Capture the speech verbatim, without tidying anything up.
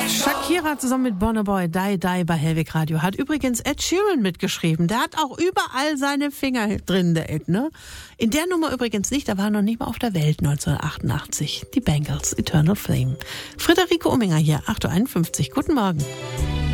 Shakira zusammen mit Burna Boy, Die Die bei Hellweg Radio. Hat übrigens Ed Sheeran mitgeschrieben. Der hat auch überall seine Finger drin, der Ed, ne? In der Nummer übrigens nicht, da war er noch nicht mal auf der Welt neunzehnhundertachtundachtzig. Die Bangles, Eternal Flame. Friederike Ominger hier, acht Uhr einundfünfzig. Guten Morgen.